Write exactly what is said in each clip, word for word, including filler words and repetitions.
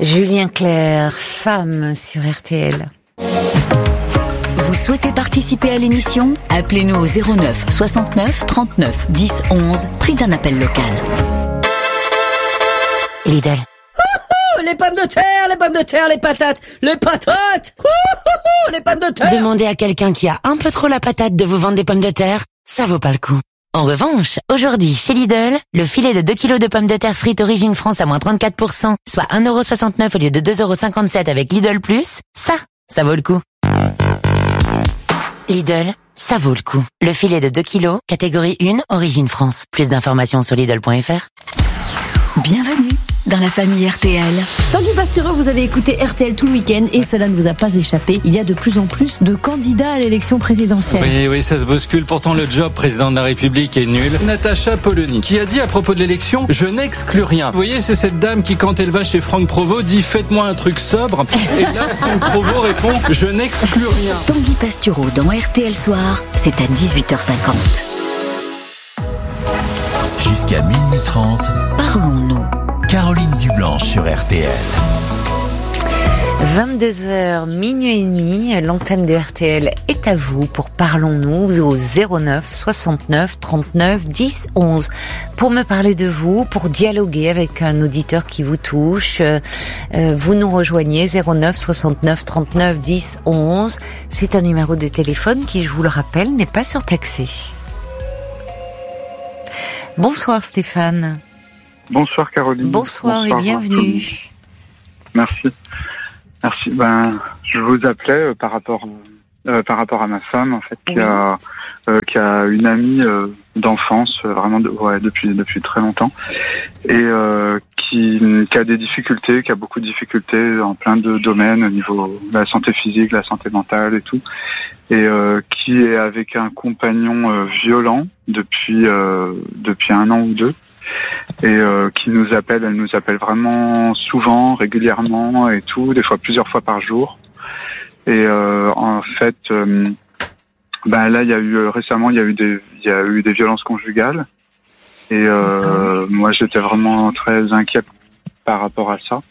Julien Clerc, femme sur R T L. Vous souhaitez participer à l'émission ? Appelez-nous au zéro neuf soixante-neuf trente-neuf dix onze, prix d'un appel local. Lidl. Ouhou, les pommes de terre, les pommes de terre, les patates, les patates. Ouhou, les pommes de terre. Demandez à quelqu'un qui a un peu trop la patate de vous vendre des pommes de terre, ça vaut pas le coup. En revanche, aujourd'hui, chez Lidl, le filet de deux kilos de pommes de terre frites Origine France à moins trente-quatre pour cent, soit un euro soixante-neuf au lieu de deux euros cinquante-sept avec Lidl Plus, ça, ça vaut le coup. Lidl, ça vaut le coup. Le filet de deux kilos, catégorie un, Origine France. Plus d'informations sur Lidl point F R. Bienvenue dans la famille R T L. Tanguy Pastureau, vous avez écouté R T L tout le week-end et cela ne vous a pas échappé. Il y a de plus en plus de candidats à l'élection présidentielle. Oui, oui, ça se bouscule. Pourtant, le job président de la République est nul. Natacha Polony, qui a dit à propos de l'élection, je n'exclus rien. Vous voyez, c'est cette dame qui, quand elle va chez Franck Provost, dit faites-moi un truc sobre. Et là, Franck Provost répond, je n'exclus rien. Tanguy Pastureau dans R T L Soir, c'est à dix-huit heures cinquante. Jusqu'à minuit trente, Parlons-nous. Caroline Dublanche sur R T L. vingt-deux heures, minuit et demi, l'antenne de R T L est à vous pour Parlons-nous au zéro neuf soixante-neuf trente-neuf dix onze. Pour me parler de vous, pour dialoguer avec un auditeur qui vous touche, euh, vous nous rejoignez zéro neuf soixante-neuf trente-neuf dix onze. C'est un numéro de téléphone qui, je vous le rappelle, n'est pas surtaxé. Bonsoir Stéphane. Bonsoir Caroline. Bonsoir, Bonsoir et bienvenue. Merci. Merci. Ben, je vous appelais euh, par rapport euh, par rapport à ma femme en fait, qui oui. a euh, qui a une amie euh, d'enfance, euh, vraiment de, ouais, depuis depuis très longtemps, et euh, qui qui a des difficultés, qui a beaucoup de difficultés en plein de domaines au niveau de la santé physique, la santé mentale et tout, et euh, qui est avec un compagnon euh, violent depuis euh, depuis un an ou deux. Et euh, qui nous appelle, elle nous appelle vraiment souvent, régulièrement et tout, des fois plusieurs fois par jour. Et euh, en fait, euh, ben là, il y a eu récemment, il y a eu des, il y a eu des violences conjugales. Et euh, moi, j'étais vraiment très inquiet par rapport à ça,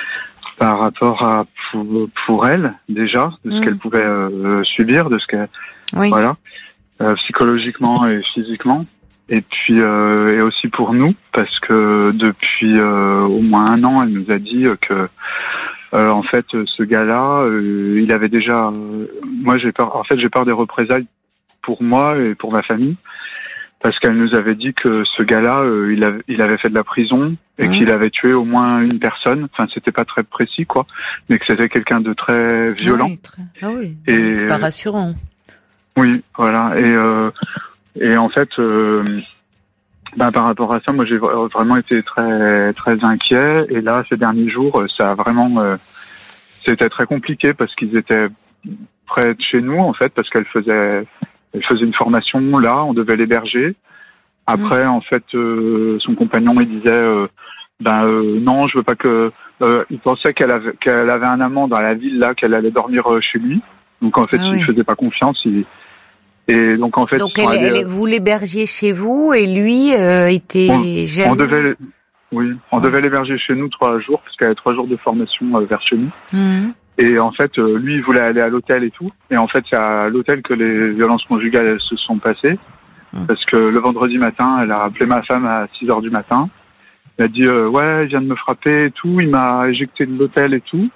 par rapport à pour, pour elle déjà, de ce mmh. qu'elle pouvait euh, subir, de ce qu'elle, oui. voilà, euh, psychologiquement et physiquement. Et puis euh, et aussi pour nous, parce que depuis euh, au moins un an, elle nous a dit que euh, en fait ce gars-là, euh, il avait déjà. Euh, moi j'ai peur. En fait j'ai peur des représailles pour moi et pour ma famille, parce qu'elle nous avait dit que ce gars-là, euh, il avait il avait fait de la prison et mmh. qu'il avait tué au moins une personne. Enfin c'était pas très précis quoi, mais que c'était quelqu'un de très violent. Oui, très... Ah oui. Et c'est pas rassurant. Oui, voilà. Et euh, Et en fait, euh, bah, par rapport à ça, moi j'ai vraiment été très très inquiet. Et là, ces derniers jours, ça a vraiment, euh, c'était très compliqué parce qu'ils étaient près de chez nous en fait, parce qu'elle faisait, elle faisait une formation là, on devait l'héberger. Après, mmh. en fait, euh, son compagnon il disait, euh, ben euh, non, je veux pas que. Euh, il pensait qu'elle avait qu'elle avait un amant dans la ville là, qu'elle allait dormir chez lui. Donc en fait, ah, il oui. ne faisait pas confiance. Il, Et donc en fait, donc elle, aller, elle, vous l'hébergiez chez vous et lui euh, était on, jaloux. On devait, oui, on ouais. devait l'héberger chez nous trois jours parce qu'elle avait trois jours de formation euh, vers chez nous. Mmh. Et en fait, euh, lui, il voulait aller à l'hôtel et tout. Et en fait, c'est à l'hôtel que les violences conjugales elles, se sont passées. Mmh. Parce que le vendredi matin, elle a appelé ma femme à six heures du matin. Elle a dit euh, ouais, il vient de me frapper et tout. Il m'a éjecté de l'hôtel et tout.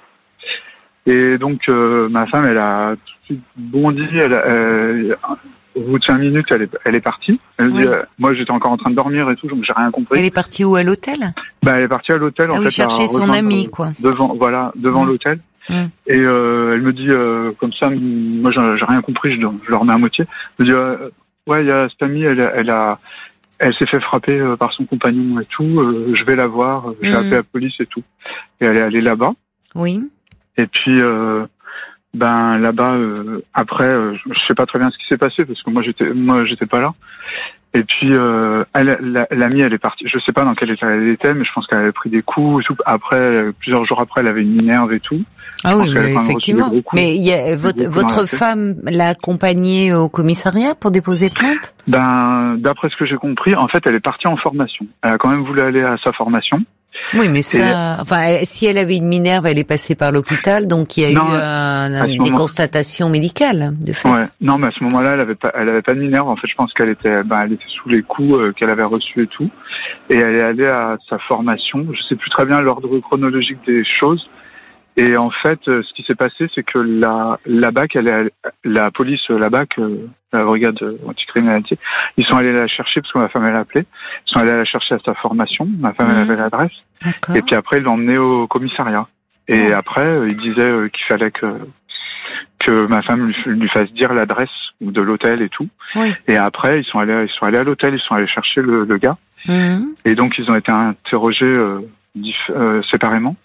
Et donc euh, ma femme, elle a tout de suite bondi. Elle, elle, au bout de cinq minutes, elle est, elle est partie. Elle oui. dit, euh, moi, j'étais encore en train de dormir et tout, donc j'ai rien compris. Elle est partie où, à l'hôtel? Bah, elle est partie à l'hôtel ah en oui, fait. Chercher son ami, quoi. Devant, voilà, devant mmh. l'hôtel. Mmh. Et euh, elle me dit euh, comme ça, moi, j'ai, j'ai rien compris. Je, je le remets à moitié. Elle me dit, euh, ouais, il y a cette amie, elle, elle a, elle s'est fait frapper euh, par son compagnon et tout. Euh, je vais la voir. J'ai mmh. appelé la police et tout. Et elle est allée là-bas. Oui. Et puis, euh, ben là-bas, euh, après, euh, je sais pas très bien ce qui s'est passé parce que moi j'étais, moi j'étais pas là. Et puis, euh, elle, la, l'amie, elle est partie. Je sais pas dans quel état elle était, mais je pense qu'elle avait pris des coups et tout. Après, plusieurs jours après, elle avait une minerve et tout. Ah oui, mais effectivement. Mais il y a, votre, votre femme l'a accompagnée au commissariat pour déposer plainte? Ben, d'après ce que j'ai compris, en fait, elle est partie en formation. Elle a quand même voulu aller à sa formation. Oui, mais ça, et, enfin, elle, si elle avait une minerve, elle est passée par l'hôpital, donc il y a non, eu un, un, des moment... constatations médicales, de fait. Ouais. Non, mais à ce moment-là, elle avait pas, elle avait pas de minerve. En fait, je pense qu'elle était, ben, elle était sous les coups euh, qu'elle avait reçus et tout. Et elle est allée à sa formation. Je sais plus très bien l'ordre chronologique des choses. Et en fait, euh, ce qui s'est passé, c'est que la, la B A C, elle est, la police, la B A C, euh, la brigade anticriminalité, ils sont allés la chercher parce que ma femme elle a appelé. Ils sont allés la chercher à sa formation. Ma femme mmh. elle avait l'adresse. D'accord. Et puis après, ils l'ont emmenée au commissariat. Et mmh. après, euh, ils disaient euh, qu'il fallait que que ma femme lui, lui fasse dire l'adresse de l'hôtel et tout. Oui. Et après, ils sont allés, ils sont allés à l'hôtel, ils sont allés chercher le, le gars. Mmh. Et donc, ils ont été interrogés euh, diff- euh, séparément.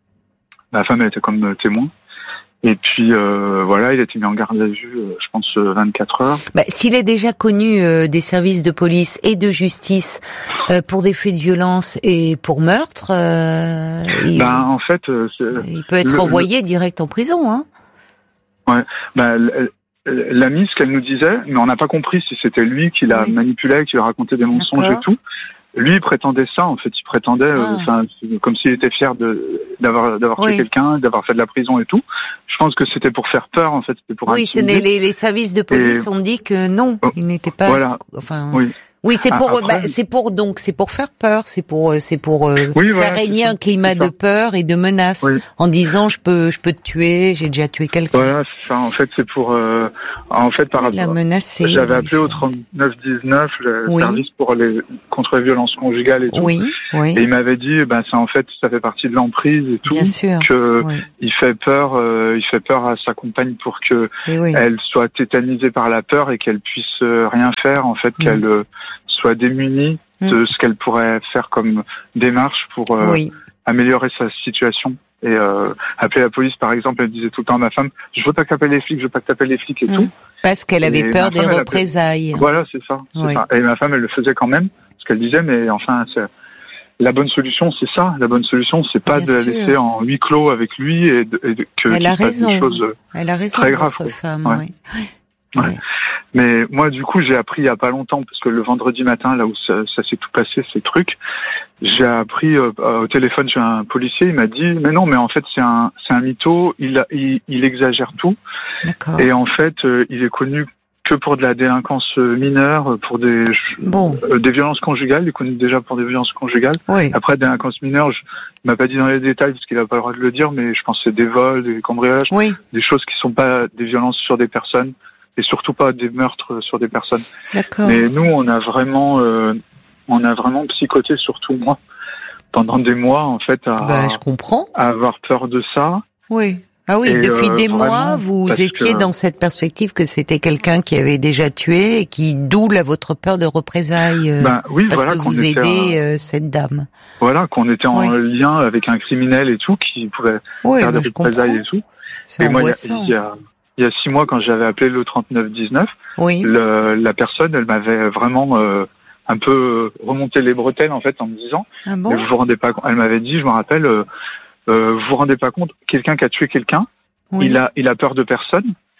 Ma femme, elle était comme témoin. Et puis, euh, voilà, il a été mis en garde à vue, euh, je pense, vingt-quatre heures. Bah, s'il est déjà connu euh, des services de police et de justice euh, pour des faits de violence et pour meurtre, euh, il, ben, en fait, euh, c'est, il peut être le, envoyé le... direct en prison. Hein. Ouais, ben, l'amie, ce qu'elle nous disait, mais on n'a pas compris si c'était lui qui la oui. manipulait, qui lui racontait des mensonges D'accord. et tout. Lui, il prétendait ça, en fait. Il prétendait, ah. euh, comme s'il était fier de, d'avoir, d'avoir oui. tué quelqu'un, d'avoir fait de la prison et tout. Je pense que c'était pour faire peur, en fait. C'était pour oui, c'est les, les services de police et... ont dit que non, il n'était pas. Voilà. Enfin. Oui. Oui, c'est pour, Après, bah, c'est pour donc, c'est pour faire peur, c'est pour, c'est pour euh, oui, faire voilà, régner un climat de peur et de menace, oui. en disant je peux, je peux te tuer, j'ai déjà tué quelqu'un. Voilà, c'est ça. En fait, c'est pour, euh, en fait, par rapport. La menacer. J'avais appelé au trente-neuf dix-neuf le oui. service pour les contre les violences conjugales et tout. Oui, oui. Et il m'avait dit, ben, ça en fait, ça fait partie de l'emprise et tout. Bien sûr. Que oui. il fait peur, euh, il fait peur à sa compagne pour que oui. elle soit tétanisée par la peur et qu'elle puisse euh, rien faire, en fait, oui. qu'elle euh, soit démunie mmh. de ce qu'elle pourrait faire comme démarche pour euh, oui. améliorer sa situation. Et euh, appeler la police, par exemple, elle disait tout le temps à ma femme, je veux pas que t'appelles les flics, je veux pas que t'appelles les flics et mmh. tout. Parce qu'elle avait et peur des femme, représailles. Appelait... Voilà, c'est ça, c'est oui. ça. Et ma femme, elle le faisait quand même, ce qu'elle disait, mais enfin, c'est... la bonne solution, c'est ça. La bonne solution, c'est pas Bien de sûr. la laisser en huis clos avec lui et, de, et de, que elle a raison. Des choses elle a raison, très graves. Votre femme, ouais. oui. Ouais. Ouais. Mais moi, du coup, j'ai appris il y a pas longtemps, parce que le vendredi matin, là où ça, ça s'est tout passé, ces trucs, j'ai appris euh, au téléphone, j'ai un policier, il m'a dit, mais non, mais en fait, c'est un, c'est un mytho, il, il, il exagère tout. D'accord. Et en fait, euh, il est connu que pour de la délinquance mineure, pour des bon. euh, des violences conjugales. Il est connu déjà pour des violences conjugales. Oui. Après, délinquance mineure, je, il m'a pas dit dans les détails parce qu'il a pas le droit de le dire, mais je pense que c'est des vols, des cambriolages, oui. des choses qui sont pas des violences sur des personnes. Et surtout pas des meurtres sur des personnes. D'accord. Mais nous, on a vraiment, euh, on a vraiment psychoté, surtout moi, pendant des mois, en fait, à, ben, je comprends. à avoir peur de ça. Oui. Ah oui, et depuis euh, des mois, vous étiez que... dans cette perspective que c'était quelqu'un qui avait déjà tué et qui double à votre peur de représailles. Euh, ben, oui, parce voilà, que vous aidez euh, cette dame. Voilà, qu'on était en oui. lien avec un criminel et tout, qui pouvait oui, faire ben, des représailles et tout. C'est et moi, angoissant. il y a, il y a six mois, quand j'avais appelé le trente-neuf dix-neuf, oui. le, la personne, elle m'avait vraiment euh, un peu remonté les bretelles, en fait, en me disant, ah bon mais vous vous rendez pas compte, elle m'avait dit, je me rappelle, euh, euh, vous vous rendez pas compte, quelqu'un qui a tué quelqu'un, oui. il a, il a peur de personne,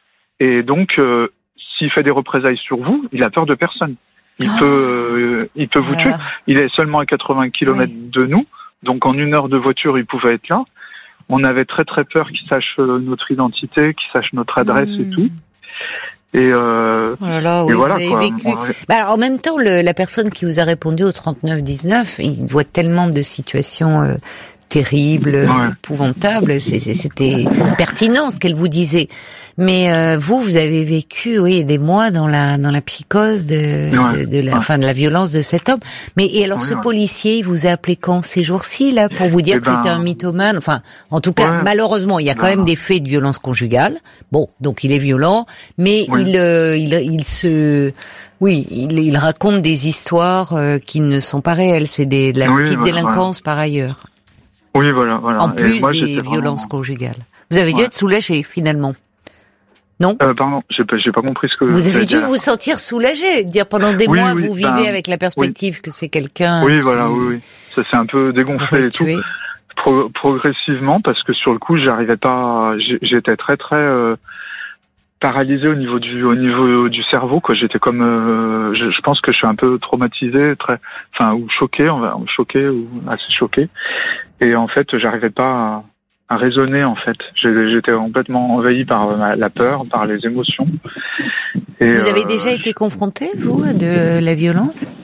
et donc, euh, s'il fait des représailles sur vous, il a peur de personne. Il oh. peut, euh, il peut vous voilà. tuer. Il est seulement à quatre-vingts kilomètres oui. de nous, donc en une heure de voiture, il pouvait être là. On avait très très peur qu'il sache notre identité, qu'il sache notre adresse mmh. et tout. Et, euh, oh là là, oui, et voilà vous avez quoi. Vécu. Moi, bah alors, en même temps, le, la personne qui vous a répondu au trente-neuf dix-neuf, il voit tellement de situations euh, terribles, ouais. épouvantables. C'est, c'est, c'était pertinent ce qu'elle vous disait. Mais euh, vous, vous avez vécu, oui, des mois dans la dans la psychose de ouais. de, de la, ouais. enfin de la violence de cet homme. Mais et alors, oui, ce ouais. policier, il vous a appelé quand ces jours-ci là pour vous dire eh que ben... c'était un mythomane. Enfin, en tout cas, ouais. malheureusement, il y a quand ouais. même des faits de violence conjugale. Bon, donc il est violent, mais oui. il euh, il il se oui, il, il raconte des histoires euh, qui ne sont pas réelles. C'est des, de la oui, petite voilà, délinquance voilà. par ailleurs. Oui, voilà, voilà. En plus moi, des violences vraiment... conjugales. Vous avez dû ouais. être soulagé finalement. Non euh, Pardon, j'ai pas, j'ai pas compris ce que... Vous avez dû vous sentir soulagé, dire pendant des oui, mois oui, vous ben, vivez avec la perspective oui. que c'est quelqu'un... Oui, qui... voilà, oui, oui. Ça s'est un peu dégonflé et tout. Pro- progressivement, parce que sur le coup, j'arrivais pas... J'étais très, très... Euh, paralysé au niveau du au niveau du cerveau, quoi. J'étais comme, euh, je, je pense que je suis un peu traumatisé, très, enfin ou choqué, on va choqué ou assez choqué. Et en fait, j'arrivais pas à, à raisonner. En fait, j'étais complètement envahi par la peur, par les émotions. Et, vous avez euh, déjà été confronté, vous, à de la violence?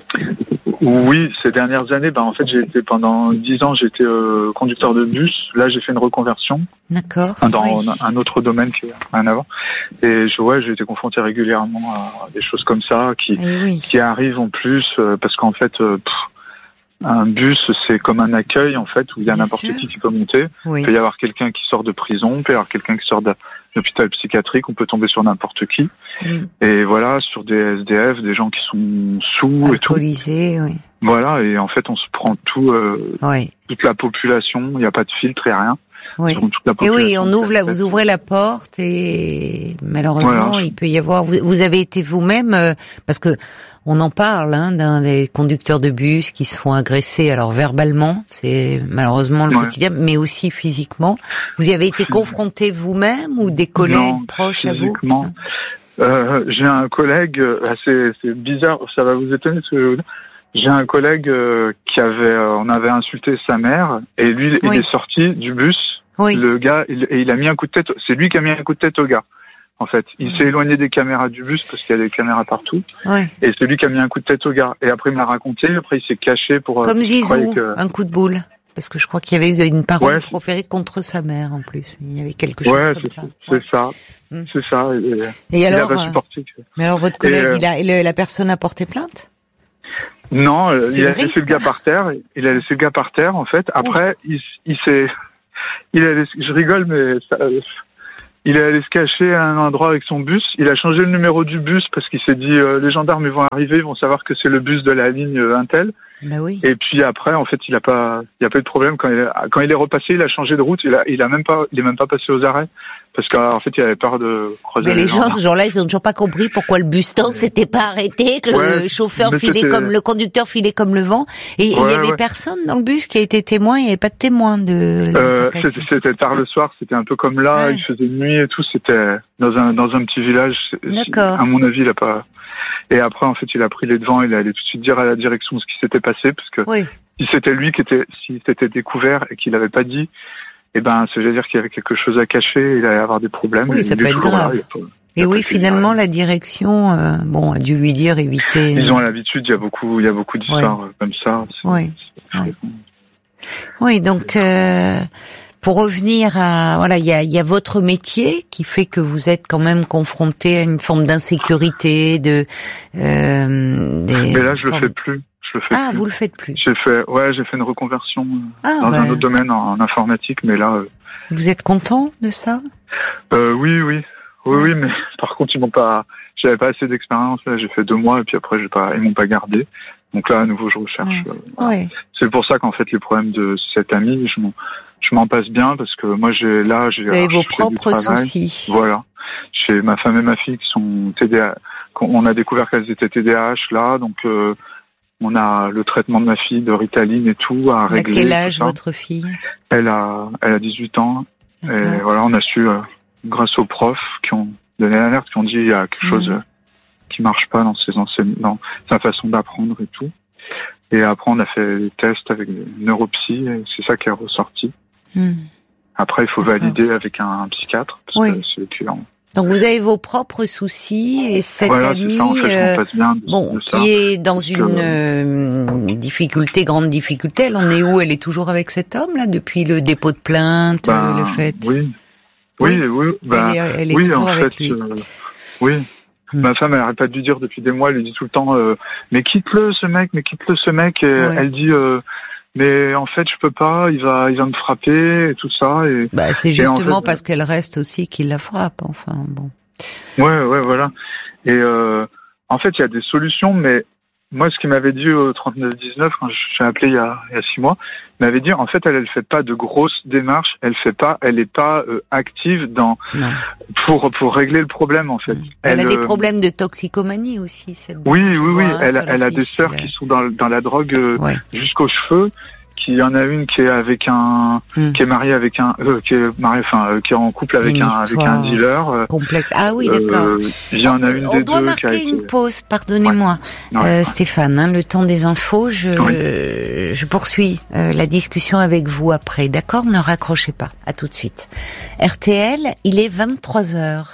Oui, ces dernières années, bah en fait, j'ai été pendant dix ans, j'étais euh, conducteur de bus. Là, j'ai fait une reconversion. D'accord. Dans oui. un, un autre domaine qui est rien à voir. Et je, ouais, j'ai été confronté régulièrement à des choses comme ça qui oui. qui arrivent en plus euh, parce qu'en fait, euh, pff, un bus, c'est comme un accueil en fait où il y a Bien n'importe sûr. qui qui peut monter. Oui. Il peut y avoir quelqu'un qui sort de prison, il peut y avoir quelqu'un qui sort d'un hôpital psychiatrique, on peut tomber sur n'importe qui. Mm. Et voilà, sur des S D F, des gens qui sont sous alcoolisés, et tout. Oui. Voilà, et en fait, on se prend tout, euh, oui. toute la population. Il n'y a pas de filtre et rien. Oui. Et oui, on ouvre là, vous ouvrez la porte et malheureusement, voilà. il peut y avoir. Vous, vous avez été vous-même, euh, parce que on en parle, hein, d'un des conducteurs de bus qui se font agresser. Alors verbalement, c'est malheureusement le ouais. quotidien, mais aussi physiquement. Vous y avez été confronté vous-même ou des collègues non, proches à vous? Non. Euh, j'ai un collègue, c'est, c'est bizarre, ça va vous étonner ce que je veux dire. J'ai un collègue euh, qui avait, euh, on avait insulté sa mère et lui, oui. il est sorti du bus. Oui. Le gars, il, et il a mis un coup de tête. C'est lui qui a mis un coup de tête au gars. En fait, il oui. s'est éloigné des caméras du bus parce qu'il y a des caméras partout. Oui. Et c'est lui qui a mis un coup de tête au gars. Et après, il m'a raconté. Après, il s'est caché pour. Comme Zizou, que... un coup de boule. Parce que je crois qu'il y avait eu une parole ouais, proférée contre sa mère en plus. Il y avait quelque chose ouais, comme c'est, ça. C'est ouais. ça. Mmh. C'est ça. Et, et alors, il a pas supporté. Euh, mais alors, votre collègue, et, euh, il a, la personne a porté plainte? Non, c'est il a laissé risque. le gars par terre. Il a laissé le gars par terre, en fait. Après, il, il s'est, il a laissé, je rigole, mais ça, il est allé se cacher à un endroit avec son bus. Il a changé le numéro du bus parce qu'il s'est dit, euh, les gendarmes ils vont arriver, ils vont savoir que c'est le bus de la ligne euh, Intel. Bah oui. Et puis après, en fait, il a pas, il y a pas eu de problème quand il est, quand il est repassé, il a changé de route. Il a, il a même pas, il est même pas passé aux arrêts parce qu'en fait, il avait peur de croiser. Mais les, les gens, ce jour-là, ils ont toujours pas compris pourquoi le bus-temps s'était pas arrêté, que ouais, le chauffeur filait comme le conducteur filait comme le vent, et il ouais, y avait ouais. personne dans le bus qui a été témoin. Il y avait pas de témoin de. Euh, c'était, c'était tard le soir. C'était un peu comme là. Ouais. Il faisait nuit et tout. C'était dans un dans un petit village. D'accord. À mon avis, il a pas. Et après, en fait, il a pris les devants, il est allé tout de suite dire à la direction ce qui s'était passé, parce que oui. si c'était lui qui était, s'il s'était découvert et qu'il n'avait pas dit, eh ben, ça veut dire qu'il y avait quelque chose à cacher, il allait avoir des problèmes. Oui, ça peut être grave. Là, pas, et oui, finalement, la direction, euh, bon, a dû lui dire éviter. Ils ont l'habitude, il y a beaucoup, il y a beaucoup d'histoires oui. comme ça. C'est, oui. c'est oui. oui, donc. Euh... Pour revenir à voilà, il y a, y a votre métier qui fait que vous êtes quand même confronté à une forme d'insécurité, de. Euh, des Mais là, je formes... le fais plus. Je le fais ah, plus. vous le faites plus. J'ai fait, ouais, j'ai fait une reconversion ah, dans bah... un autre domaine en, en informatique, mais là. Euh... Vous êtes content de ça? euh, Oui, oui, oui, ouais. oui, mais par contre, ils m'ont pas. J'avais pas assez d'expérience. Là, j'ai fait deux mois et puis après, j'ai pas, ils m'ont pas gardé. Donc là, à nouveau, je recherche. Ouais. Euh, voilà. ouais. C'est pour ça qu'en fait, les problèmes de cet ami, je m'en. Je m'en passe bien parce que moi j'ai là j'ai. Vous avez vos propres soucis. Voilà. J'ai ma femme et ma fille qui sont T D A H. On a découvert qu'elles étaient T D A H là, donc euh, on a le traitement de ma fille de Ritaline et tout à régler. À quel âge votre fille? Elle a elle a dix-huit ans. D'accord. Et voilà, on a su euh, grâce aux profs qui ont donné l'alerte, qui ont dit il y a quelque mmh. chose euh, qui marche pas dans ses enseignements, dans sa façon d'apprendre et tout. Et après on a fait des tests avec des neuropsy et c'est ça qui est ressorti. Mmh. Après, il faut D'accord. valider avec un, un psychiatre. Parce oui. que c'est que on... Donc, vous avez vos propres soucis et cette voilà, amie, ça, en fait, euh, passe bien de, bon, de qui ça, est dans une que... euh, difficulté, grande difficulté. Elle en est où? Elle est toujours avec cet homme là depuis le dépôt de plainte, ben, le fait. Oui, oui, oui. oui ben, elle est, elle est oui, toujours en avec fait, lui. Euh, oui. Mmh. Ma femme, elle arrête pas de lui dire depuis des mois. Elle lui dit tout le temps, euh, mais quitte-le, ce mec, mais quitte-le, ce mec. Et ouais. elle dit. Euh, Mais en fait, je peux pas. Il va, il va me frapper et tout ça. Et bah, c'est justement en fait, parce qu'elle reste aussi qu'il la frappe. Enfin, bon. Ouais, ouais, voilà. Et euh, en fait, il y a des solutions, mais moi, ce qu'il m'avait dit au trente-neuf dix-neuf quand j'ai appelé il y a, il y a six mois, il m'avait dit en fait, elle, elle fait pas de grosses démarches. Elle fait pas, elle est pas euh, active dans non. pour pour régler le problème en fait. Elle, elle a des euh, problèmes de toxicomanie aussi. Cette oui, oui, oui. vois, Elle, elle a fiche, des sœurs elle... qui sont dans dans la drogue euh, ouais. jusqu'aux cheveux. qu'il y en a une qui est avec un, mmh. qui est mariée avec un, euh, qui est mariée, enfin, euh, qui est en couple avec une un, avec un dealer. Euh, complexe. Ah oui, d'accord. Euh, il y en a une on des doit deux marquer qui a été... une pause. Pardonnez-moi, ouais. Ouais. Euh, Stéphane. Hein, le temps des infos. Je, oui. je poursuis euh, la discussion avec vous après. D'accord, ne raccrochez pas. À tout de suite. R T L, il est vingt-trois heures.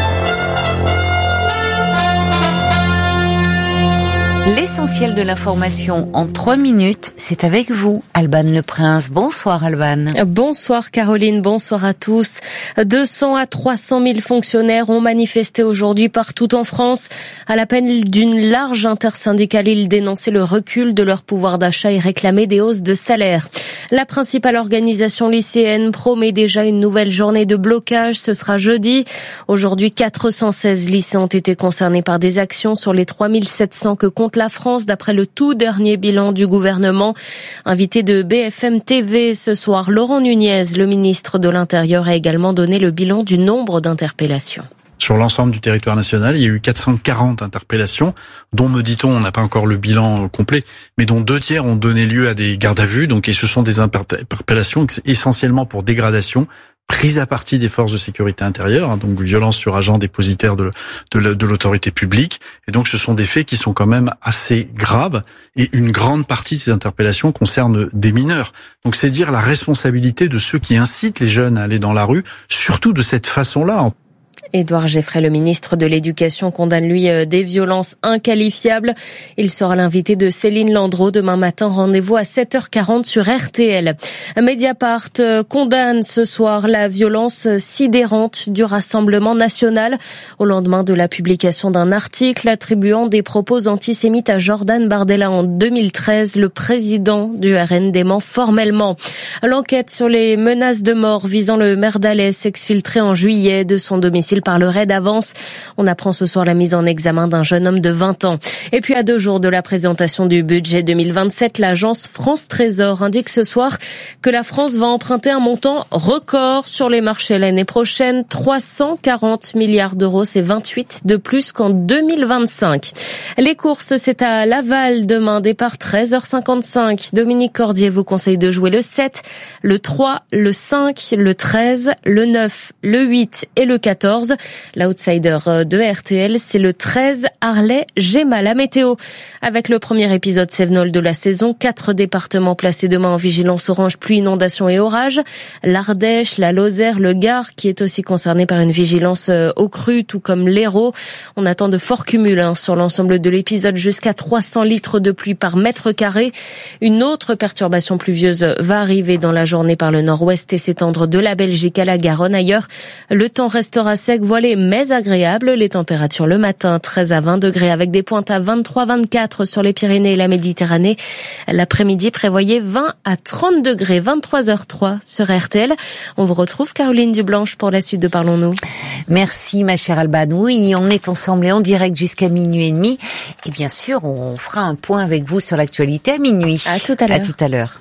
L'essentiel de l'information en trois minutes, c'est avec vous, Alban Le Prince. Bonsoir Alban. Bonsoir Caroline, bonsoir à tous. deux cents à trois cent mille fonctionnaires ont manifesté aujourd'hui partout en France. À l'appel d'une large intersyndicale, ils dénonçaient le recul de leur pouvoir d'achat et réclamaient des hausses de salaire. La principale organisation lycéenne promet déjà une nouvelle journée de blocage. Ce sera jeudi. Aujourd'hui, quatre cent seize lycées ont été concernés par des actions sur les trois mille sept cents que compte la France, d'après le tout dernier bilan du gouvernement. Invité de B F M T V ce soir, Laurent Nunez, le ministre de l'Intérieur, a également donné le bilan du nombre d'interpellations. Sur l'ensemble du territoire national, il y a eu quatre cent quarante interpellations, dont, me dit-on, on n'a pas encore le bilan complet, mais dont deux tiers ont donné lieu à des gardes à vue. Donc, et ce sont des interpellations essentiellement pour dégradation, prise à partie des forces de sécurité intérieure, hein, donc violence sur agents dépositaires de, de, de l'autorité publique. Et donc, ce sont des faits qui sont quand même assez graves. Et une grande partie de ces interpellations concerne des mineurs. Donc, c'est dire la responsabilité de ceux qui incitent les jeunes à aller dans la rue, surtout de cette façon-là. Édouard Geffray, le ministre de l'Éducation, condamne lui des violences inqualifiables. Il sera l'invité de Céline Landreau demain matin. Rendez-vous à sept heures quarante sur R T L. Mediapart condamne ce soir la violence sidérante du Rassemblement national au lendemain de la publication d'un article attribuant des propos antisémites à Jordan Bardella en deux mille treize. Le président du R N dément formellement. L'enquête sur les menaces de mort visant le maire d'Alès, exfiltré en juillet de son domicile par le raid Avance. On apprend ce soir la mise en examen d'un jeune homme de vingt ans. Et puis à deux jours de la présentation du budget deux mille vingt-sept, l'agence France Trésor indique ce soir que la France va emprunter un montant record sur les marchés l'année prochaine. trois cent quarante milliards d'euros, c'est vingt-huit de plus qu'en deux mille vingt-cinq. Les courses, c'est à Laval demain, départ treize heures cinquante-cinq. Dominique Cordier vous conseille de jouer le sept, le trois, le cinq, le treize, le neuf, le huit et le quatorze. L'outsider de R T L, c'est le treize, Harley Gemma. La météo, avec le premier épisode Cévenol de la saison, quatre départements placés demain en vigilance orange, pluie, inondation et orage. L'Ardèche, la Lozère, le Gard, qui est aussi concerné par une vigilance eau crue, tout comme l'Hérault. On attend de forts cumuls hein, sur l'ensemble de l'épisode, jusqu'à trois cents litres de pluie par mètre carré. Une autre perturbation pluvieuse va arriver dans la journée par le nord-ouest et s'étendre de la Belgique à la Garonne. Ailleurs, le temps restera sec, voilé mais agréable. Les températures le matin, treize à vingt degrés avec des pointes à vingt-trois à vingt-quatre sur les Pyrénées et la Méditerranée. L'après-midi, prévoyez vingt à trente degrés, vingt-trois heures trois sur R T L. On vous retrouve, Caroline Dublanche, pour la suite de Parlons-nous. Merci, ma chère Alban. Oui, on est ensemble et en direct jusqu'à minuit et demi. Et bien sûr, on fera un point avec vous sur l'actualité à minuit. À tout à l'heure. À tout à l'heure.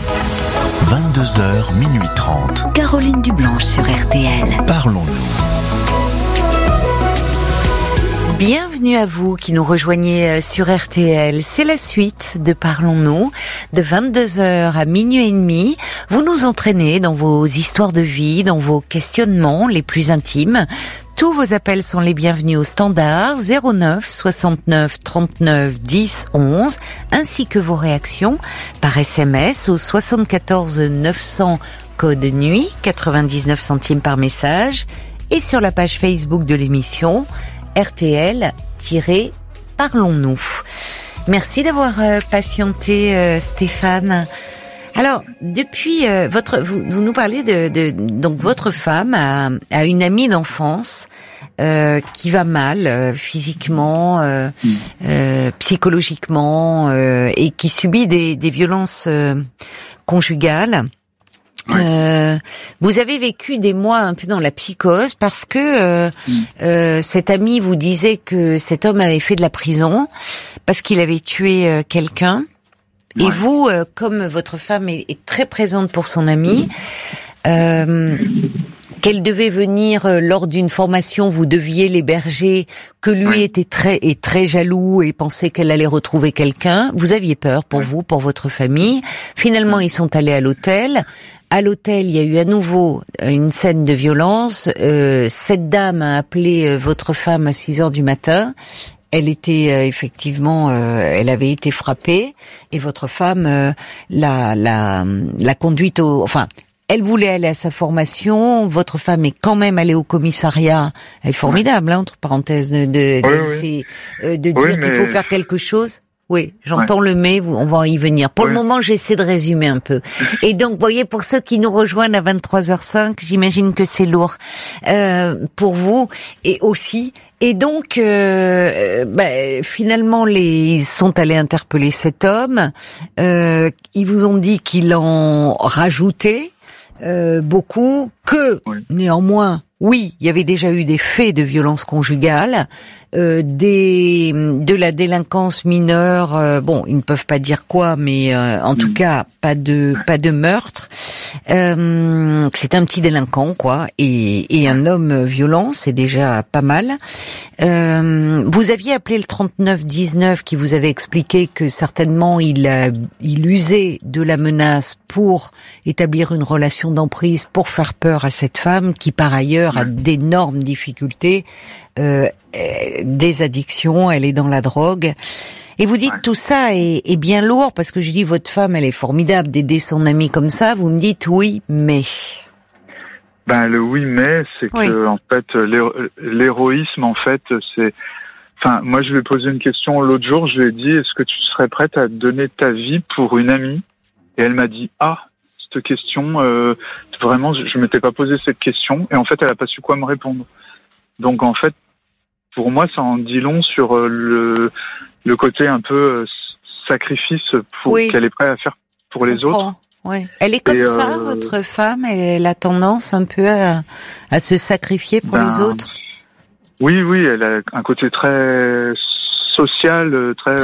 vingt-deux heures, minuit trente. Caroline Dublanche sur R T L. Parlons-nous. Bienvenue à vous qui nous rejoignez sur R T L. C'est la suite de Parlons-nous, de vingt-deux heures à minuit et demi. Vous nous entraînez dans vos histoires de vie, dans vos questionnements les plus intimes. Tous vos appels sont les bienvenus au standard zéro neuf soixante-neuf trente-neuf dix onze, ainsi que vos réactions par S M S au soixante-quatorze neuf cents code nuit, quatre-vingt-dix-neuf centimes par message, et sur la page Facebook de l'émission R T L-Parlons-nous. Merci d'avoir patienté, euh, Stéphane. Alors, depuis euh, votre, vous, vous nous parlez de, de donc votre femme a, a une amie d'enfance euh, qui va mal euh, physiquement, euh, euh, psychologiquement euh, et qui subit des, des violences euh, conjugales. Euh, vous avez vécu des mois un peu dans la psychose parce que euh, mm. euh, cet ami vous disait que cet homme avait fait de la prison parce qu'il avait tué euh, quelqu'un. Ouais. Et vous, euh, comme votre femme est, est très présente pour son ami, mm. euh, qu'elle devait venir euh, lors d'une formation, vous deviez l'héberger, que lui Oui. était très et très jaloux et pensait qu'elle allait retrouver quelqu'un. Vous aviez peur pour Oui. vous, pour votre famille. Finalement, ils sont allés à l'hôtel. À l'hôtel, il y a eu à nouveau une scène de violence. Euh, cette dame a appelé euh, votre femme à six heures du matin. Elle était euh, effectivement, euh, elle avait été frappée et votre femme euh, l'a, l'a, l'a conduite au, enfin, elle voulait aller à sa formation. Votre femme est quand même allée au commissariat. Elle est formidable, hein, entre parenthèses, de, de, Oui, de, oui. c'est, euh, de Oui, dire qu'il mais- faut faire quelque chose. Oui, j'entends le mais, on va y venir. Pour Oui. le moment, j'essaie de résumer un peu. Et donc, vous voyez, pour ceux qui nous rejoignent à vingt-trois heures cinq, j'imagine que c'est lourd euh, pour vous et aussi. Et donc, euh, bah, finalement, les, ils sont allés interpeller cet homme. Euh, ils vous ont dit qu'il en rajoutait euh, beaucoup, que Oui. néanmoins, oui, il y avait déjà eu des faits de violence conjugale, euh, des de la délinquance mineure. Euh, bon, ils ne peuvent pas dire quoi, mais euh, en tout Mm. cas, pas de pas de meurtre. Euh, c'est un petit délinquant, quoi, et, et un homme violent, c'est déjà pas mal. Euh, vous aviez appelé le trente-neuf dix-neuf qui vous avait expliqué que certainement il a, il usait de la menace pour établir une relation d'emprise, pour faire peur à cette femme qui par ailleurs a d'énormes difficultés, euh, euh, des addictions, elle est dans la drogue. Et vous dites Ouais. tout ça est, est bien lourd parce que je dis votre femme elle est formidable d'aider son ami comme ça. Vous me dites oui mais. Ben le oui mais c'est Oui. que en fait l'héro- l'héroïsme en fait c'est enfin moi je lui ai posé une question l'autre jour, je lui ai dit est-ce que tu serais prête à donner ta vie pour une amie et elle m'a dit ah cette question euh, vraiment je, je m'étais pas posé cette question et en fait elle a pas su quoi me répondre. Donc en fait pour moi ça en dit long sur euh, le le côté un peu euh, sacrifice pour Oui. qu'elle est prête à faire pour les autres. Comprends. Ouais. Elle est comme Et, ça, euh, votre femme. Elle a tendance un peu à, à se sacrifier pour Ben, les autres. Oui, oui, elle a un côté très social, très